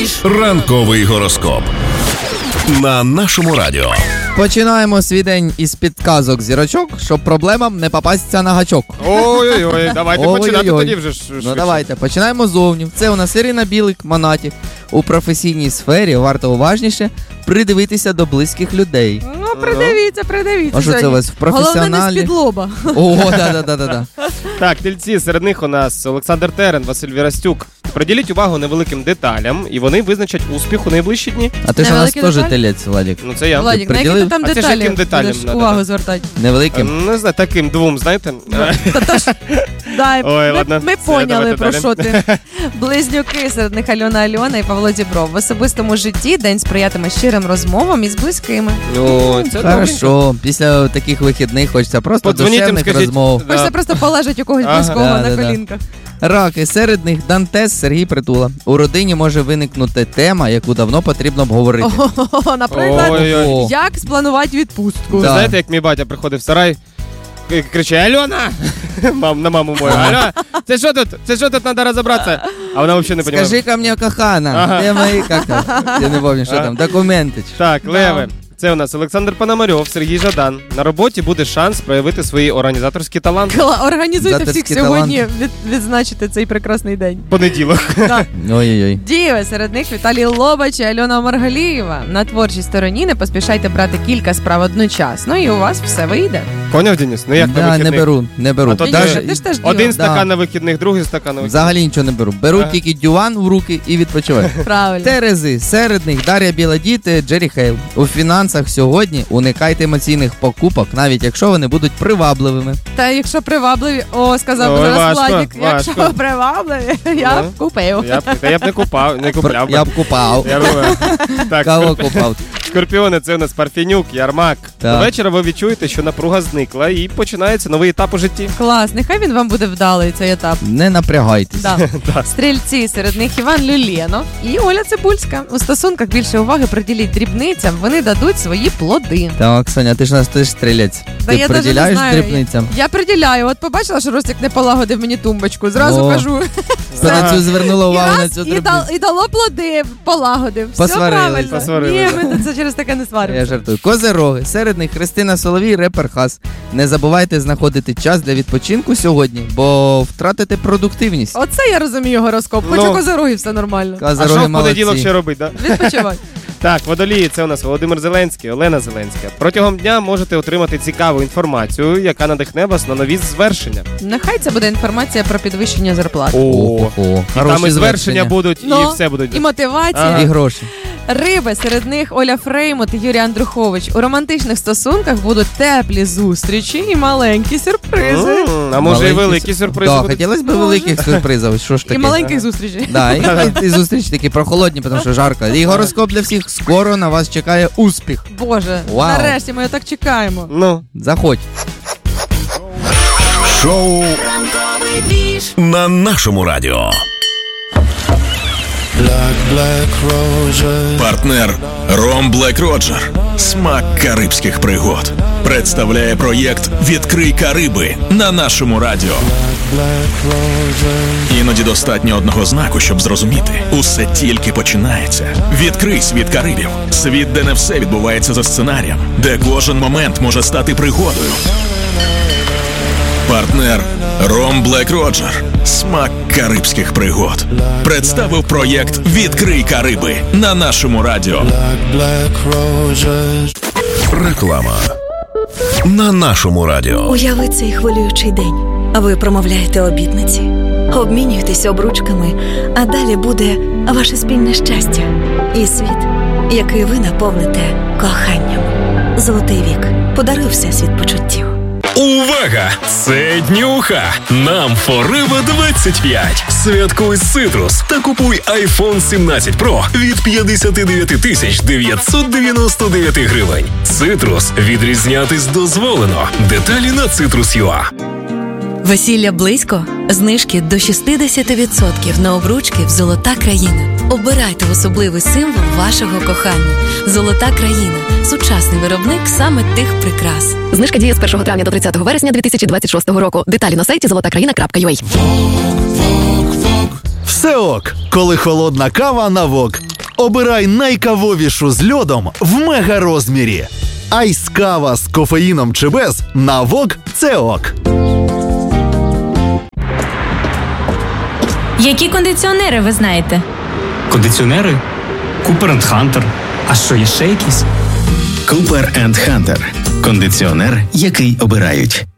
Ранковий гороскоп на нашому радіо. Починаємо свій день із підказок зірочок, щоб проблемам не попастися на гачок. Ой-ой-ой, давайте починати тоді вже. Ну давайте, починаємо зовні. Це у нас Ірина Білик, Монатік. У професійній сфері варто уважніше придивитися до близьких людей. Ну, придивіться. А що це у вас в професіоналі? Головне, не з-під лоба. О, да. Так, тельці, серед них у нас Олександр Терен, Василь Вірастюк. Приділіть увагу невеликим деталям, і вони визначать успіх у найближчі дні. А ти ж у нас теж телець, Владик. Ну це я. Владик, на які ти там А це ж деталі яким деталям будеш надо? увагу звертати? Невеликим? Не знаю, таким двом, знаєте? Ми поняли, про що ти. Близнюки, серед них Альона і Павло Дібров. В особистому житті день сприятиме щирим розмовам із близькими. О, це хорошо. Після таких вихідних хочеться просто душевних розмов. Хочеться просто полежати у когось близького на колінках. Раки, серед них Дантес Сергій Притула. У родині може виникнути тема, яку давно потрібно обговорити. Наприклад, як спланувати відпустку. Знаєте, як мій батя приходив в сарай, кричить: Альона! На маму мою. Альона, це що тут треба розібратися? А вона взагалі не розуміє. Скажи-ка мені, кохана, де мої, як там? Я не пам'ятаю, що там, документи. Так, леви. Це у нас Олександр Пономарьов, Сергій Жадан. На роботі буде шанс проявити свої організаторські таланти. Організуйте всіх сьогодні відзначити цей прекрасний день. Понеділок. Ой-ой-ой. Діви, серед них Віталій Лобач і Альона Маргалієва. На творчій стороні не поспішайте брати кілька справ одночасно, і у вас все вийде. Поняв, Денис? Ну як на вихідних? Не беру. А то один стакан на вихідних, другий стакан на вихідних. Взагалі нічого не беру. Беру тільки дюван в руки і відпочиваю. Правильно. Терези, серед них Дар'я Біладіт, Джері Хейл. У фінансах сьогодні уникайте емоційних покупок, навіть якщо вони будуть привабливими. Та якщо привабливі, сказав зараз Владик, якщо привабливі, я б купив. Я б не купав. Я б купав. Кого купав? Скорпіони, це у нас Парфенюк, Ярмак. До вечора ви відчуєте, що напруга зникла і починається новий етап у житті. Клас, нехай він вам буде вдалий, цей етап. Не напрягайтесь. Стрільці, серед них Іван Люленов і Оля Цибульська. У стосунках більше уваги приділіть дрібницям, вони дадуть свої плоди. Так, Соня, ти ж у нас теж стрілець. Ти приділяєш дрібницям? Я приділяю. От побачила, що Ростик не полагодив мені тумбочку. Зразу кажу. На цю звернула увагу на цю дрібницю. І дало плоди, полагодив. Все правильно. Ні, ми це через таке не сваримося. Я жартую. Козироги. Серед них Христина Соловій, репер Хас. Не забувайте знаходити час для відпочинку сьогодні, бо втратите продуктивність. Оце я розумію гороскоп. Хочу козироги, все нормально. А що в понеділок ще робити, да? Відпочивай. Так, водолії, це у нас Володимир Зеленський, Олена Зеленська. Протягом дня можете отримати цікаву інформацію, яка надихне вас на нові звершення. Нехай це буде інформація про підвищення зарплат. І там і звершення будуть, і все будуть. І мотивація. І гроші. Риби, серед них Оля Фреймут і Юрій Андрухович. У романтичних стосунках будуть теплі зустрічі і маленькі сюрпризи. А може і великі сюрпризи будуть? Хотілося б великих сюрпризів. Що ж таке? І маленьких зустрічей. І зустрічі такі прохолодні, тому що жарко. І гороскоп для всіх. Скоро на вас чекає успіх. Боже, нарешті ми його так чекаємо. Ну, заходь. Шоу на нашому радіо. Партнер Ром Блек Роджер. Смак карибських пригод. Представляє проєкт «Відкрий Кариби» на нашому радіо. Іноді достатньо одного знаку, щоб зрозуміти. Усе тільки починається. Відкрий світ Карибів. Світ, де не все відбувається за сценарієм. Де кожен момент може стати пригодою. Партнер Ром Блек Роджер. Смак карибських пригод. Представив проєкт «Відкрий Кариби» на нашому радіо. Реклама на нашому радіо. Уяви цей хвилюючий день. Ви промовляєте обітниці, обмінюєтеся обручками, а далі буде ваше спільне щастя і світ, який ви наповните коханням. Золотий вік. Подаруй всесвіт почуттів. Увага! Це днюха! Нам Forever 25. Святкуй Citrus та купуй iPhone 17 Pro від 59 999 гривень. Citrus. Відрізнятись дозволено. Деталі на Citrus.ua. Весілля близько? Знижки до 60% на обручки в «Золота країна». Обирайте особливий символ вашого кохання. «Золота країна» – сучасний виробник саме тих прикрас. Знижка діє з 1 травня до 30 вересня 2026 року. Деталі на сайті zolotakraina.ua. Все ок, коли холодна кава на ВОК. Обирай найкавовішу з льодом в мега-розмірі. Айс-кава з кофеїном чи без на ВОК – це ок. Які кондиціонери ви знаєте? Кондиціонери? Cooper & Hunter. А що, є ще якісь? Cooper & Hunter. Кондиціонер, який обирають.